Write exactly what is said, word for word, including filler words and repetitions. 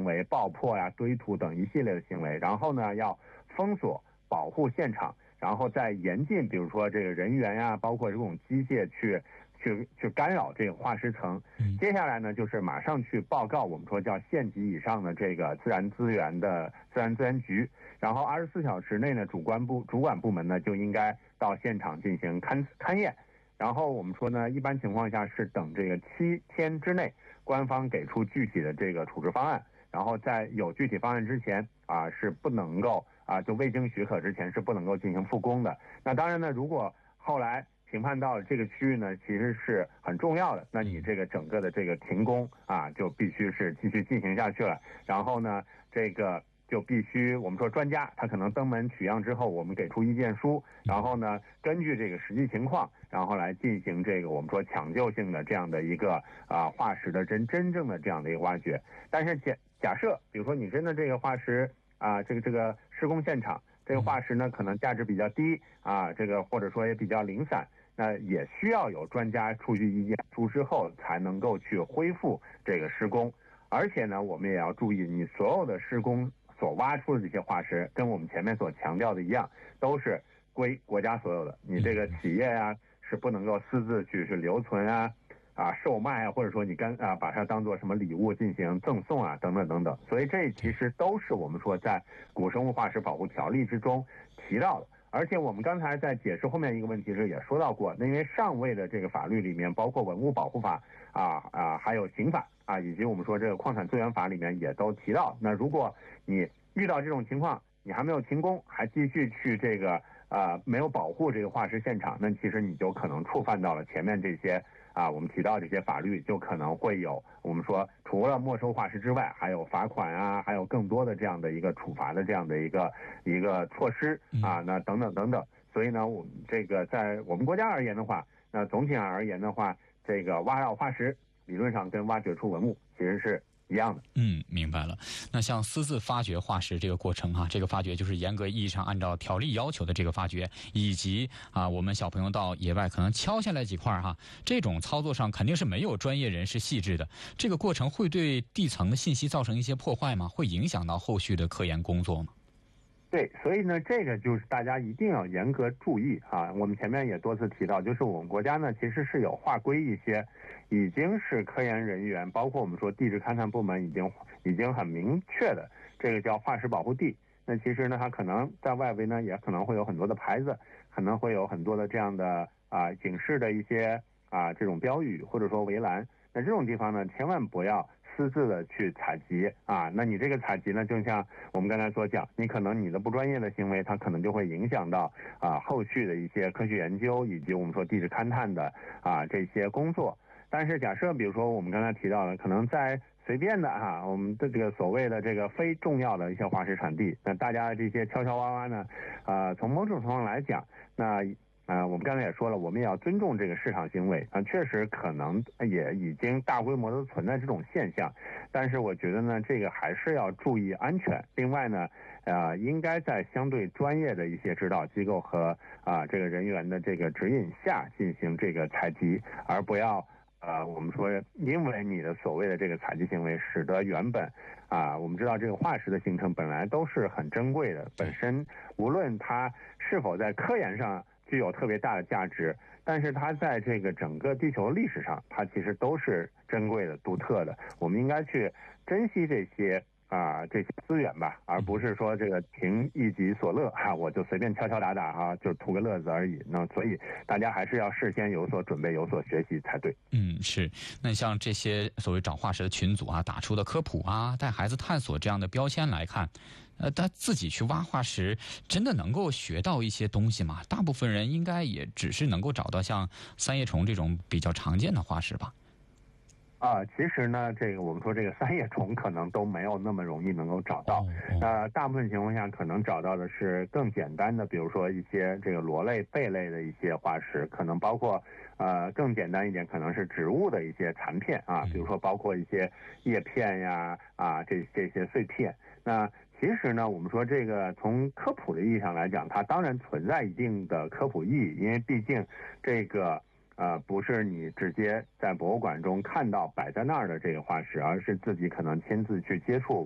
为，爆破呀、堆土等一系列的行为，然后呢要封锁保护现场，然后再严禁比如说这个人员呀，包括这种机械去去去干扰这个化石层。接下来呢就是马上去报告我们说叫县级以上的这个自然资源的自然资源局，然后二十四小时内呢主管部主管部门呢就应该到现场进行勘勘验。然后我们说呢，一般情况下是等这个七天之内，官方给出具体的这个处置方案，然后在有具体方案之前啊，是不能够啊，就未经许可之前是不能够进行复工的。那当然呢，如果后来评判到这个区域呢，其实是很重要的，那你这个整个的这个停工啊，就必须是继续进行下去了。然后呢，这个就必须我们说专家他可能登门取样之后，我们给出意见书，然后呢根据这个实际情况，然后来进行这个我们说抢救性的这样的一个啊化石的真真正的这样的一个挖掘。但是假假设比如说你真的这个化石啊这个这个施工现场这个化石呢可能价值比较低啊，这个或者说也比较零散，那也需要有专家出具意见书之后才能够去恢复这个施工。而且呢我们也要注意，你所有的施工所挖出的这些化石跟我们前面所强调的一样，都是归国家所有的，你这个企业啊是不能够私自去是留存啊啊售卖啊，或者说你干啊把它当做什么礼物进行赠送啊等等等等。所以这其实都是我们说在古生物化石保护条例之中提到的。而且我们刚才在解释后面一个问题时也说到过，那因为上位的这个法律里面包括文物保护法啊啊还有刑法啊，以及我们说这个矿产资源法里面也都提到，那如果你遇到这种情况，你还没有停工，还继续去这个呃没有保护这个化石现场，那其实你就可能触犯到了前面这些啊我们提到这些法律，就可能会有我们说除了没收化石之外，还有罚款啊，还有更多的这样的一个处罚的这样的一个一个措施啊，那等等等等。所以呢，我们这个在我们国家而言的话，那总体上而言的话，这个挖绕化石理论上跟挖掘出文物其实是一样的。 嗯，明白了。那像私自发掘化石这个过程哈、啊，这个发掘就是严格意义上按照条例要求的这个发掘，以及啊，我们小朋友到野外可能敲下来几块哈、啊，这种操作上肯定是没有专业人士细致的。这个过程会对地层的信息造成一些破坏吗？会影响到后续的科研工作吗？ 对，所以呢，这个就是大家一定要严格注意啊。我们前面也多次提到，就是我们国家呢，其实是有划归一些，已经是科研人员，包括我们说地质勘探部门已经已经很明确的，这个叫化石保护地。那其实呢，它可能在外围呢，也可能会有很多的牌子，可能会有很多的这样的啊警示的一些啊这种标语，或者说围栏。那这种地方呢，千万不要私自的去采集啊，那你这个采集呢，就像我们刚才所讲，你可能你的不专业的行为，它可能就会影响到啊后续的一些科学研究以及我们说地质勘探的啊这些工作。但是假设比如说我们刚才提到的，可能在随便的哈、啊，我们的这个所谓的这个非重要的一些化石产地，那大家这些敲敲挖挖呢，啊从某种程度上来讲，那。啊、呃，我们刚才也说了，我们也要尊重这个市场行为啊、呃，确实可能也已经大规模的存在这种现象，但是我觉得呢，这个还是要注意安全。另外呢，呃，应该在相对专业的一些指导机构和啊、呃、这个人员的这个指引下进行这个采集，而不要呃我们说因为你的所谓的这个采集行为，使得原本啊、呃、我们知道这个化石的形成本来都是很珍贵的，本身无论它是否在科研上具有特别大的价值，但是它在这个整个地球历史上，它其实都是珍贵的、独特的。我们应该去珍惜这些啊、呃、这些资源吧，而不是说这个凭一己所乐哈、啊，我就随便敲敲打打哈、啊，就图个乐子而已。那所以大家还是要事先有所准备、有所学习才对。 嗯，是。那像这些所谓找化石的群组啊，打出的科普啊，带孩子探索这样的标签来看。呃，他自己去挖化石，真的能够学到一些东西吗？大部分人应该也只是能够找到像三叶虫这种比较常见的化石吧。 啊，其实呢，这个我们说这个三叶虫可能都没有那么容易能够找到。呃，大部分情况下可能找到的是更简单的，比如说一些这个螺类、贝类的一些化石，可能包括呃更简单一点，可能是植物的一些残片啊，比如说包括一些叶片呀啊这这些碎片。那其实呢，我们说这个从科普的意义上来讲，它当然存在一定的科普意义，因为毕竟这个呃不是你直接在博物馆中看到摆在那儿的这个化石，而是自己可能亲自去接触